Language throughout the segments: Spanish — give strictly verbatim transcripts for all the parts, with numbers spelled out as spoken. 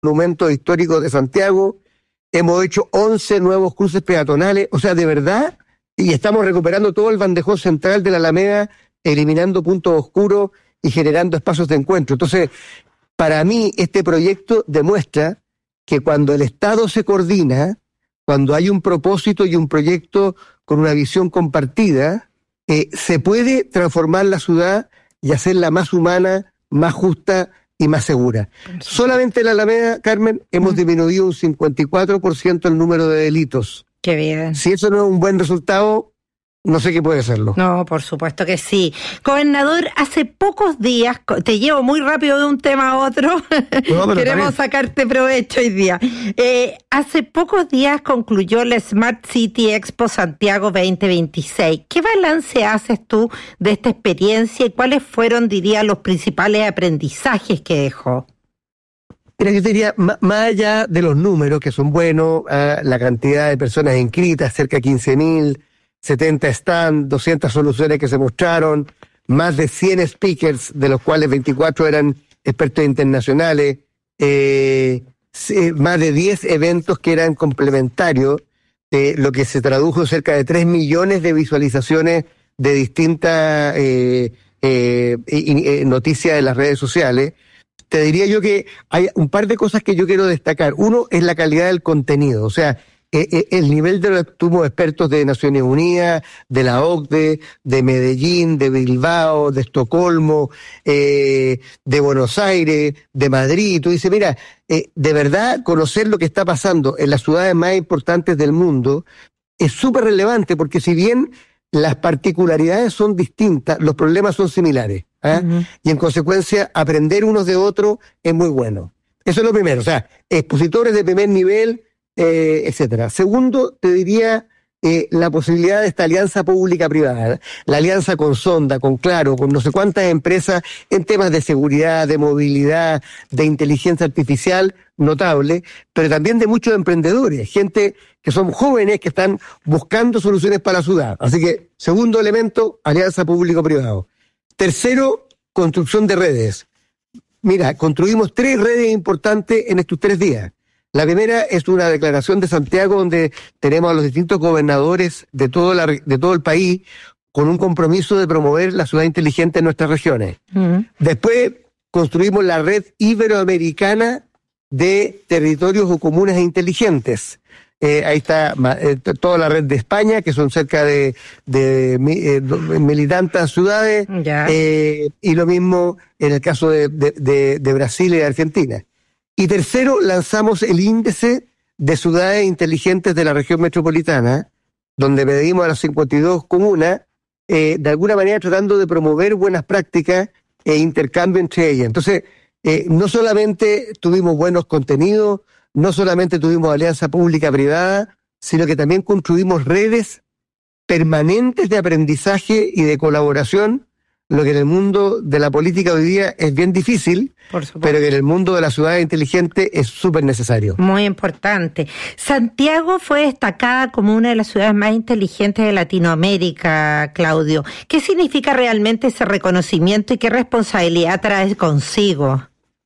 monumentos históricos de Santiago, hemos hecho once nuevos cruces peatonales, o sea, de verdad, y estamos recuperando todo el bandejón central de la Alameda, eliminando puntos oscuros y generando espacios de encuentro. Entonces, para mí, este proyecto demuestra que cuando el Estado se coordina, cuando hay un propósito y un proyecto con una visión compartida, eh, se puede transformar la ciudad y hacerla más humana, más justa y más segura. Solamente en la Alameda, Carmen, hemos mm. disminuido un cincuenta y cuatro por ciento el número de delitos. Qué bien. Si eso no es un buen resultado, no sé qué puede serlo. No, por supuesto que sí. Gobernador, hace pocos días, te llevo muy rápido de un tema a otro, no, queremos sacarte provecho hoy día. Eh, hace pocos días concluyó la Smart City Expo Santiago veinte veintiséis. ¿Qué balance haces tú de esta experiencia y cuáles fueron, diría, los principales aprendizajes que dejó? Mira, yo diría, más allá de los números, que son buenos, uh, la cantidad de personas inscritas, cerca de quince mil, setenta stands, doscientas soluciones que se mostraron, más de cien speakers, de los cuales veinticuatro eran expertos internacionales, eh, más de diez eventos que eran complementarios, eh, lo que se tradujo en cerca de tres millones de visualizaciones de distintas eh, eh, eh, noticias en las redes sociales. Te diría yo que hay un par de cosas que yo quiero destacar. Uno es la calidad del contenido, o sea, el nivel de los tuvimos expertos de Naciones Unidas, de la O C D E, de Medellín, de Bilbao, de Estocolmo, eh, de Buenos Aires, de Madrid. Y tú dices, mira, eh, de verdad conocer lo que está pasando en las ciudades más importantes del mundo es súper relevante, porque si bien las particularidades son distintas, los problemas son similares. ¿eh? Uh-huh. Y en consecuencia, aprender unos de otros es muy bueno. Eso es lo primero, o sea, expositores de primer nivel, Eh, etcétera. Segundo, te diría eh, la posibilidad de esta alianza pública-privada, la alianza con Sonda, con Claro, con no sé cuántas empresas en temas de seguridad, de movilidad, de inteligencia artificial, notable, pero también de muchos emprendedores, gente que son jóvenes que están buscando soluciones para la ciudad. Así que, segundo elemento, alianza público-privado. Tercero, construcción de redes. Mira, construimos tres redes importantes en estos tres días. La primera es una declaración de Santiago donde tenemos a los distintos gobernadores de todo, la, de todo el país con un compromiso de promover la ciudad inteligente en nuestras regiones. Uh-huh. Después construimos la red iberoamericana de territorios o comunas inteligentes. Eh, ahí está eh, toda la red de España, que son cerca de, de, de eh, mil y tantas ciudades, yeah. eh, y lo mismo en el caso de, de, de, de Brasil y de Argentina. Y tercero, lanzamos el índice de ciudades inteligentes de la región metropolitana, donde medimos a las cincuenta y dos comunas, eh, de alguna manera tratando de promover buenas prácticas e intercambio entre ellas. Entonces, eh, no solamente tuvimos buenos contenidos, no solamente tuvimos alianza pública-privada, sino que también construimos redes permanentes de aprendizaje y de colaboración, lo que en el mundo de la política hoy día es bien difícil, pero que en el mundo de la ciudad inteligente es súper necesario. Muy importante. Santiago fue destacada como una de las ciudades más inteligentes de Latinoamérica, Claudio. ¿Qué significa realmente ese reconocimiento y qué responsabilidad trae consigo?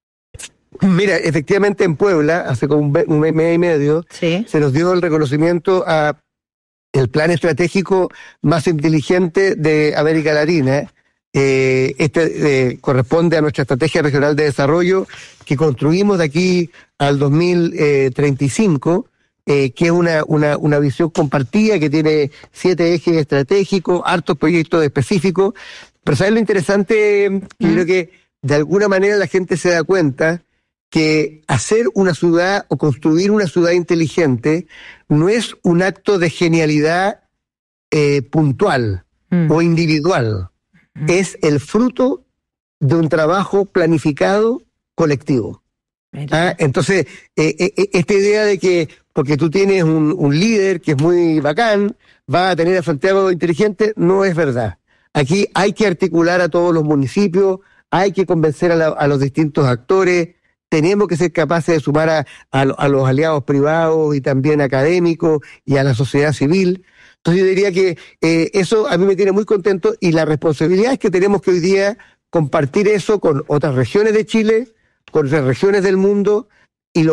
Mira, efectivamente en Puebla, hace como un mes y medio, ¿sí? Se nos dio el reconocimiento a el plan estratégico más inteligente de América Latina. Eh, este eh, corresponde a nuestra estrategia regional de desarrollo que construimos de aquí al dos mil treinta y cinco, eh, que es una, una, una visión compartida que tiene siete ejes estratégicos, hartos proyectos específicos. Pero ¿sabes lo interesante? Mm. Yo creo que de alguna manera la gente se da cuenta que hacer una ciudad o construir una ciudad inteligente no es un acto de genialidad eh, puntual mm. o individual. Es el fruto de un trabajo planificado colectivo. ¿Ah? Entonces, eh, eh, esta idea de que porque tú tienes un, un líder que es muy bacán, va a tener a Santiago inteligente, no es verdad. Aquí hay que articular a todos los municipios, hay que convencer a, la, a los distintos actores, tenemos que ser capaces de sumar a, a, a los aliados privados y también académicos y a la sociedad civil. Entonces yo diría que eh, eso a mí me tiene muy contento y la responsabilidad es que tenemos que hoy día compartir eso con otras regiones de Chile, con otras regiones del mundo,